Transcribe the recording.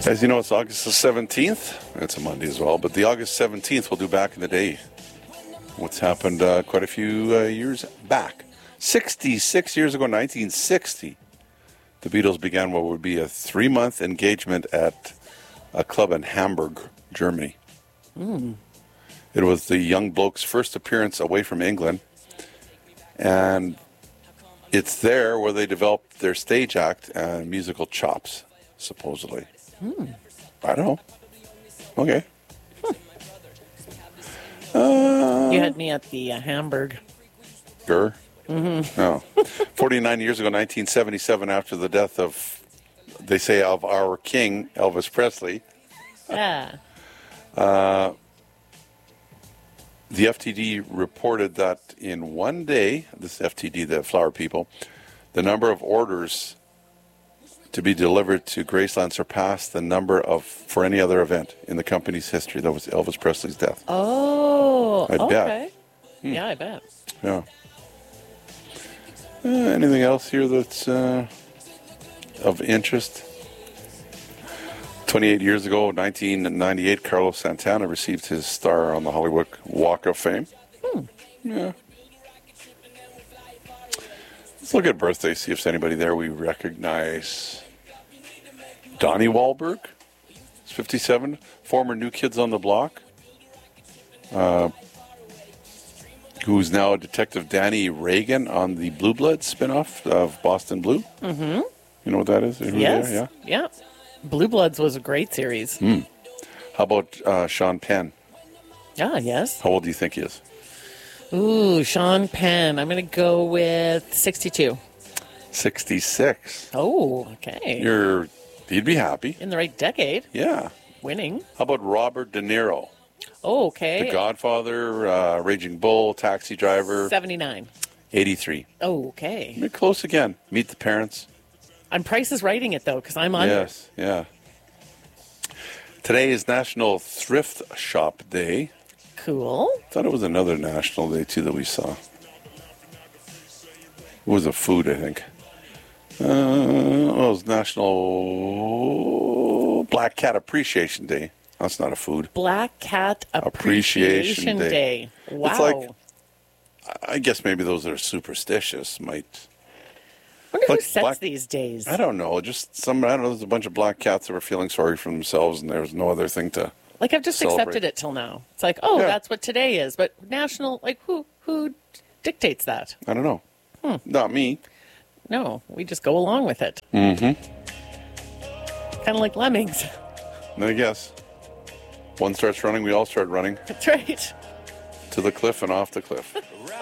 As you know, it's August the 17th. It's a Monday as well, but the August 17th we'll do back in the day. What's happened quite a few years back. 66 years ago, 1960, the Beatles began what would be a 3-month engagement at a club in Hamburg, Germany. It was the young bloke's first appearance away from England, and it's there where they developed their stage act and musical chops, supposedly. I don't know. Okay. You had me at the Hamburg. Gur? No. 49 years ago, 1977, after the death of, they say, of our king, Elvis Presley, Yeah. the FTD reported that in one day, this FTD, the flower people, the number of orders to be delivered to Graceland surpassed the number of for any other event in the company's history. That was Elvis Presley's death. Oh, I bet. okay. Yeah, I bet. Yeah. Anything else here that's of interest? 28 years ago, 1998, Carlos Santana received his star on the Hollywood Walk of Fame. Yeah. Let's look at birthdays, see if there's anybody there we recognize. Donnie Wahlberg, he's 57, former New Kids on the Block, who's now Detective Danny Reagan on the Blue Bloods spinoff of Boston Blue. Mm-hmm. You know what that is? Who's Yes. there? Yeah. Yeah. Blue Bloods was a great series. How about Sean Penn? Ah, yes. How old do you think he is? Ooh, Sean Penn. I'm going to go with 62. 66. Oh, okay. He'd be happy. In the right decade. Yeah. Winning. How about Robert De Niro? Oh, okay. The Godfather, Raging Bull, Taxi Driver. 79. 83. Oh, okay. You're close again. Meet the Parents. I'm Price is writing it, though, because I'm under. Yes, yeah. Today is National Thrift Shop Day. Cool. Thought it was another national day, too, that we saw. It was a food, I think. It was National Black Cat Appreciation Day. That's not a food. Black Cat Appreciation Day. Wow. It's like, I guess maybe those that are superstitious might... I wonder who like sets black- these days. I don't know. Just I don't know. There's a bunch of black cats that were feeling sorry for themselves, and there was no other thing to. Like, I've just celebrate. accepted it till now. It's like, oh, Yeah. that's what today is. But national, like, who dictates that? I don't know. Not me. No, we just go along with it. Mm-hmm. Kind of like lemmings. I guess. One starts running, we all start running That's right. to the cliff and off the cliff.